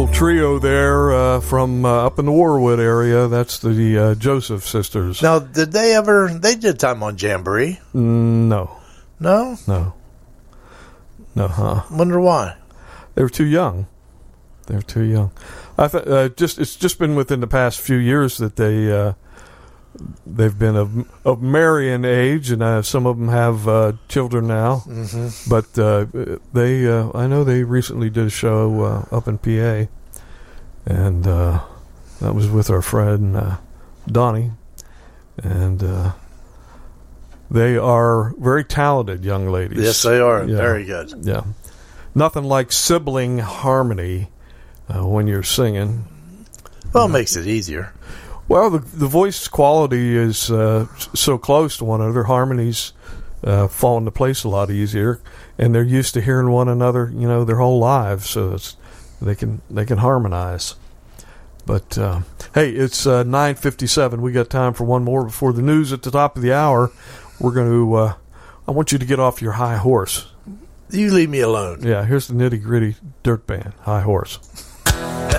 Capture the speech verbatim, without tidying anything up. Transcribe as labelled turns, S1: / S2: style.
S1: local trio there uh, from uh, up in the Warwood area. That's the uh, Joseph sisters.
S2: Now, did they ever? They did time on Jamboree.
S1: Mm, no,
S2: No,
S1: no, no. Huh?
S2: wonder why.
S1: They were too young. They were too young. I th- uh, just it's just been within the past few years that they uh, they've been of of marrying age, and uh, some of them have uh, children now.
S2: Mm-hmm.
S1: But uh, they, uh, I know they recently did a show uh, up in P A, and uh, that was with our friend uh, Donnie, and uh, they are very talented young ladies.
S2: Yes, they are.
S1: Yeah.
S2: Very good.
S1: Yeah, nothing like sibling harmony uh, when you're singing.
S2: Well, it makes it easier.
S1: Well, the the voice quality is uh, so close to one another. Harmonies uh, fall into place a lot easier, and they're used to hearing one another, you know, their whole lives, so it's, they can they can harmonize. But uh, hey, it's uh, nine fifty-seven. We got time for one more before the news at the top of the hour. We're going to. Uh, I want you to get off your high horse.
S2: You leave me alone.
S1: Yeah, here's the nitty gritty dirt band, High Horse.